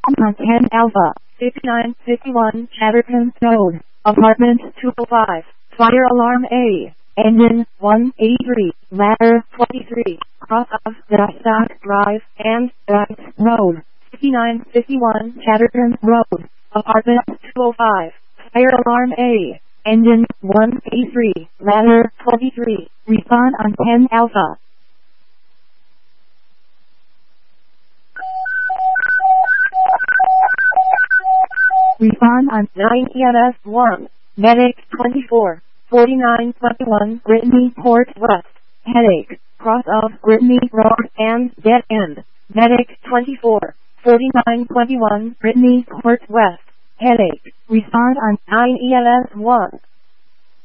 10 Alpha, 5951 Chatterton Road, Apartment 205, Fire Alarm A, Engine 183, Ladder 23, cross of Stock Drive and Right Road, 5951 Chatterton Road, Apartment 205, Fire Alarm A, Engine 183, Ladder 23, respond on 10 Alpha. Respond on 9 EMS 1, Medic 24, 4921 Brittany Port West, headache, cross of Brittany Road and dead end, Medic 24, 4921 Brittany Port West, headache, respond on 9 EMS 1.